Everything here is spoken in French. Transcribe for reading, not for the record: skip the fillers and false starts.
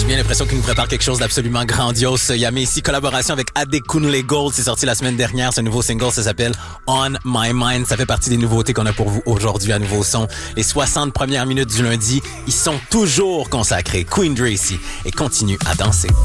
bien l'impression qu'il nous prépare quelque chose d'absolument grandiose. Il y a ici collaboration avec Adekunle Gold. C'est sorti la semaine dernière. Ce nouveau single, ça s'appelle On My Mind. Ça fait partie des nouveautés qu'on a pour vous aujourd'hui à Nouveau Son. Les 60 premières minutes du lundi, ils sont toujours consacrés. Queen Dre ici et continue à danser.